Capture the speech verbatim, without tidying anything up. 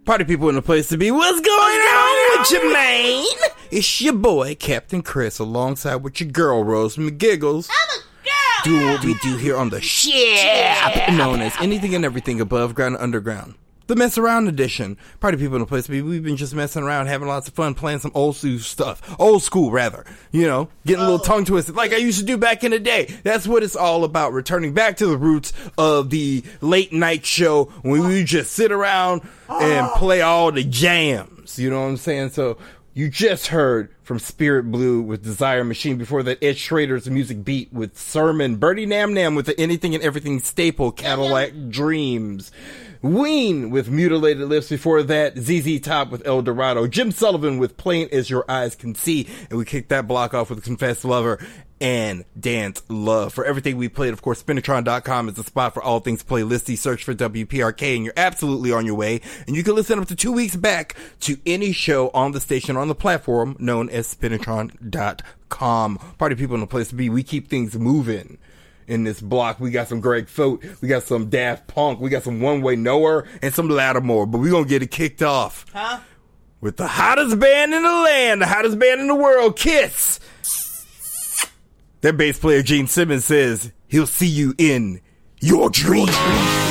Party people in the place to be. What's going on with you, man? It's your boy, Captain Chris, alongside with your girl, Rose McGiggles. I'm a girl! Doing what we do here on the ship, known as Anything and Everything Above Ground and Underground. The Mess Around Edition. Party people in the place to be. We've been just messing around, having lots of fun, playing some old school stuff. Old school, rather. You know, getting a little tongue twisted like I used to do back in the day. That's what it's all about. Returning back to the roots of the late night show when we just sit around and play all the jams. You know what I'm saying? So you just heard from Spirit Blue with Desire Machine. Before that, Ed Schrader's Music Beat with Sermon. Birdie Nam Nam with the Anything and Everything staple, Cadillac Dreams. Ween with Mutilated Lips. Before that, Z Z Top with El Dorado. Jim Sullivan with Plain As Your Eyes Can See. And we kicked that block off with Confess Lover and Dance Love. For everything we played, of course, Spinatron dot com is the spot for all things playlisty. Search for W P R K and you're absolutely on your way. And you can listen up to two weeks back to any show on the station on the platform known as Spinatron dot com. Party people in the place to be. We keep things moving. In this block, we got some Greg Fote, we got some Daft Punk, we got some One Way Nowhere, and some Lattimore. But we gonna get it kicked off Huh? with the hottest band in the land, the hottest band in the world, Kiss. Their bass player Gene Simmons says he'll see you in your dreams.